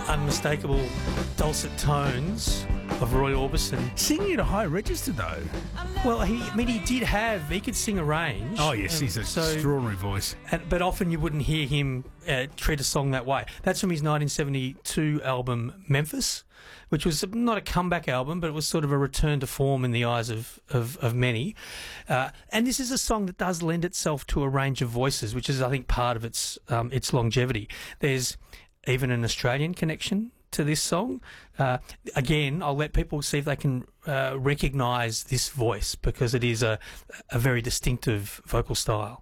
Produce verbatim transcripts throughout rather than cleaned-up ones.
unmistakable dulcet tones of Roy Orbison. Singing at a high register, though. Well, he, I mean, he did have, he could sing a range. Oh, yes, he's an so, extraordinary voice. And, but often you wouldn't hear him uh, treat a song that way. That's from his nineteen seventy-two album Memphis, which was not a comeback album, but it was sort of a return to form in the eyes of, of, of many. Uh, and this is a song that does lend itself to a range of voices, which is, I think, part of its um, its longevity. There's even an Australian connection to this song. Uh, again, I'll let people see if they can uh, recognise this voice, because it is a, a very distinctive vocal style.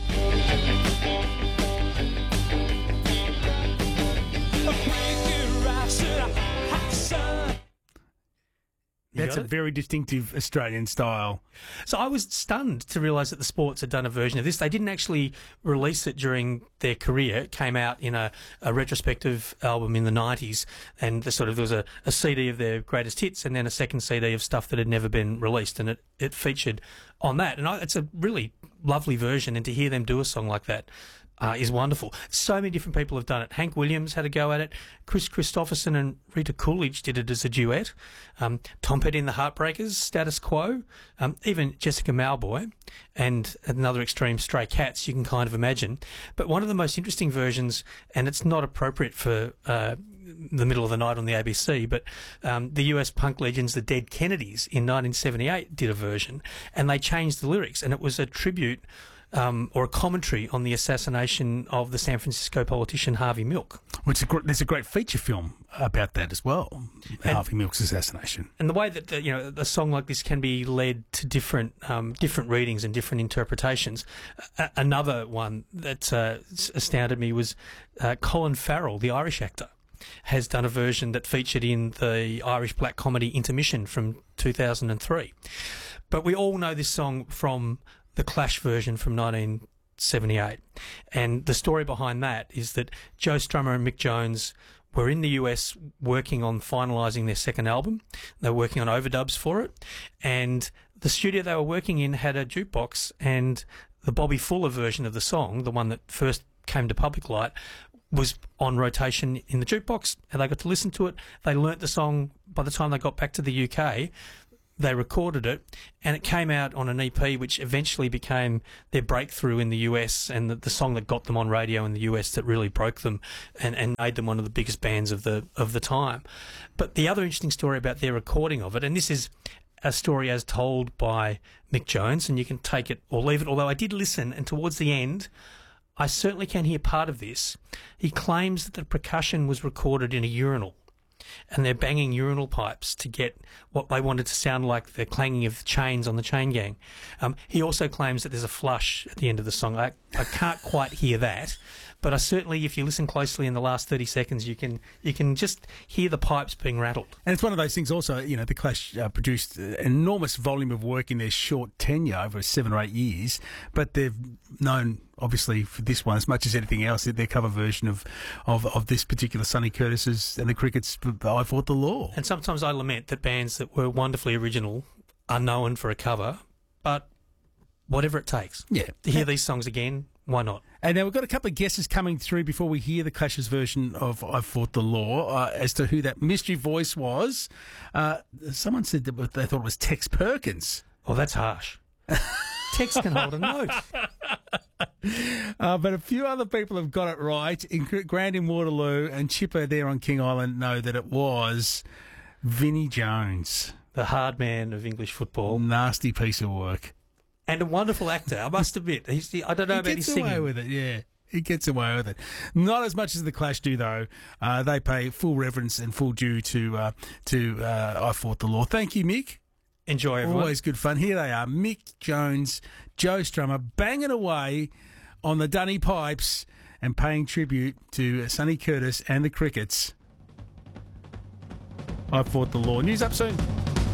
That's a very distinctive Australian style. So I was stunned to realise that the Sports had done a version of this. They didn't actually release it during their career. It came out in a, a retrospective album in the nineties, and the sort of there was a, a C D of their greatest hits, and then a second C D of stuff that had never been released, and it, it featured on that. And I, it's a really lovely version, and to hear them do a song like that Uh, is wonderful. So many different people have done it. Hank Williams had a go at it. Chris Christopherson and Rita Coolidge did it as a duet. Um, Tom Petty and the Heartbreakers, Status Quo. Um, even Jessica Mauboy and another extreme, Stray Cats, you can kind of imagine. But one of the most interesting versions, and it's not appropriate for uh, the middle of the night on the A B C, but um, the U S punk legends, the Dead Kennedys, in nineteen seventy-eight did a version, and they changed the lyrics, and it was a tribute Um, or a commentary on the assassination of the San Francisco politician Harvey Milk. Which is a gr- there's a great feature film about that as well, and, Harvey Milk's assassination. And the way that the, you know a song like this can be led to different um, different readings and different interpretations. A- another one that uh, astounded me was uh, Colin Farrell, the Irish actor, has done a version that featured in the Irish black comedy Intermission from two thousand three. But we all know this song from the Clash version from nineteen seventy-eight. And the story behind that is that Joe Strummer and Mick Jones were in the U S working on finalising their second album. They were working on overdubs for it. And the studio they were working in had a jukebox, and the Bobby Fuller version of the song, the one that first came to public light, was on rotation in the jukebox, and they got to listen to it. They learnt the song by the time they got back to the U K. They recorded it, and it came out on an E P, which eventually became their breakthrough in the U S, and the, the song that got them on radio in the U S that really broke them and, and made them one of the biggest bands of the of the time. But the other interesting story about their recording of it, and this is a story as told by Mick Jones, and you can take it or leave it, although I did listen, and towards the end, I certainly can hear part of this. He claims that the percussion was recorded in a urinal, and they're banging urinal pipes to get what they wanted to sound like the clanging of chains on the Chain Gang. Um, he also claims that there's a flush at the end of the song. I, I can't quite hear that, but I certainly, if you listen closely in the last thirty seconds, you can you can just hear the pipes being rattled. And it's one of those things also, you know, the Clash uh, produced an enormous volume of work in their short tenure over seven or eight years, but they've known, obviously, for this one, as much as anything else, their cover version of, of, of this particular Sonny Curtis's and the Crickets' I Fought the Law. And sometimes I lament that bands that were wonderfully original are known for a cover, but whatever it takes. Yeah. To hear these songs again, why not? And now we've got a couple of guesses coming through before we hear the Clash's version of I Fought the Law uh, as to who that mystery voice was. Uh, someone said that they thought it was Tex Perkins. Oh, that's harsh. Tex can hold a note. Uh, but a few other people have got it right. In Grand in Waterloo and Chipper there on King Island know that it was Vinnie Jones. The hard man of English football. Nasty piece of work. And a wonderful actor, I must admit. He's, I don't know he about his singing. He gets away with it, yeah. He gets away with it. Not as much as the Clash do, though. Uh, they pay full reverence and full due to uh, to uh, I Fought the Law. Thank you, Mick. Enjoy, everyone. Always good fun. Here they are, Mick Jones, Joe Strummer, banging away on the dunny pipes and paying tribute to Sonny Curtis and the Crickets. I Fought the Law. News up soon.